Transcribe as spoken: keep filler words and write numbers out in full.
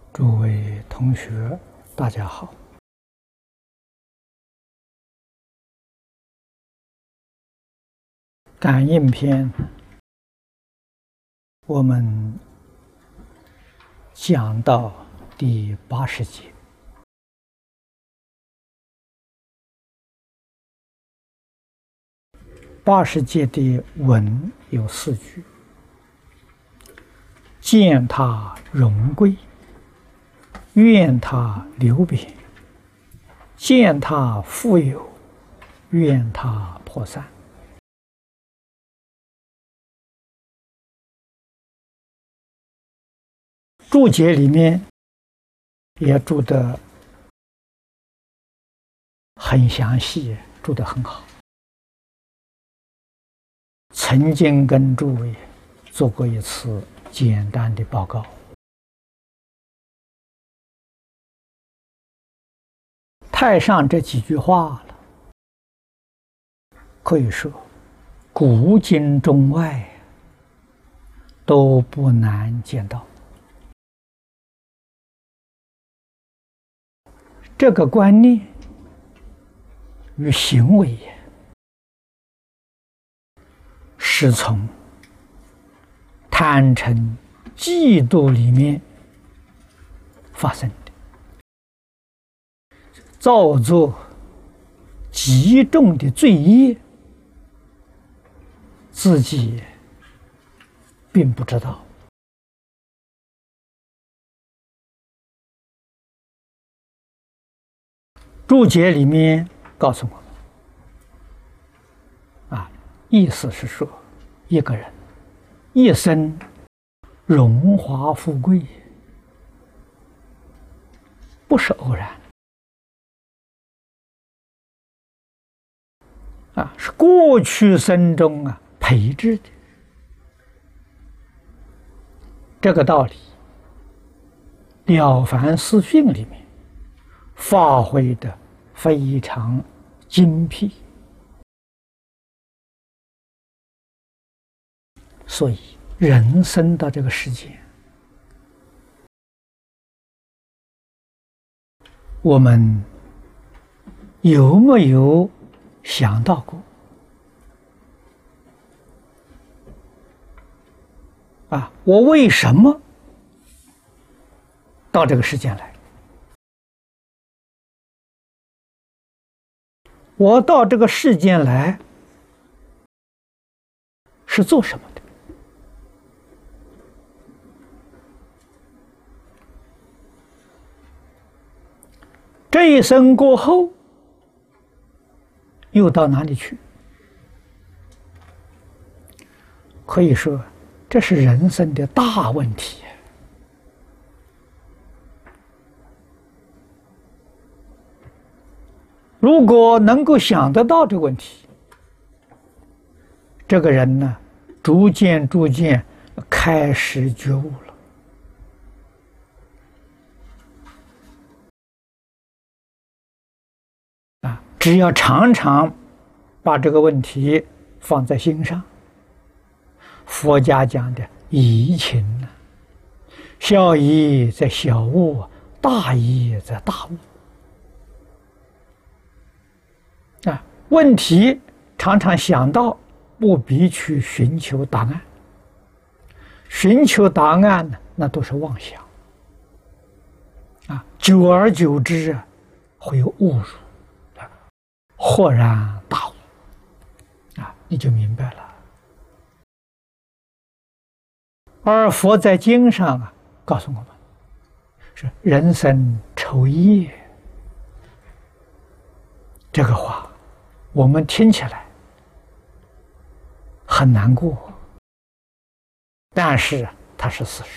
诸位同学，大家好。感应篇，我们讲到第八十节。八十节的文有四句：见他荣贵，愿他流贬；见他富有，愿他破散。注解里面也注得很详细，注得很好。曾经跟诸位做过一次简单的报告。太上这几句话了，可以说古今中外都不难见到。这个观念与行为是从贪嗔嫉妒里面发生的，造作极重的罪业，自己并不知道。注解里面告诉我们，啊，意思是说，一个人一生荣华富贵，不是偶然，啊，是过去生中啊培植的。这个道理，《了凡四训》里面发挥的非常精辟，所以人生到这个世界，我们有没有想到过啊？我为什么到这个世间来？我到这个世间来是做什么的？这一生过后，又到哪里去？可以说，这是人生的大问题。如果能够想得到这个问题，这个人呢，逐渐逐渐开始觉悟了。啊，只要常常把这个问题放在心上，佛家讲的怡情呢，小疑在小悟，大疑在大悟。啊，问题常常想到，不必去寻求答案。寻求答案呢，那都是妄想。啊，久而久之啊，会有误入，啊，豁然大悟，啊，你就明白了。而佛在经上啊，告诉我们，是人生愁业。这个话我们听起来很难过，但是它是事实。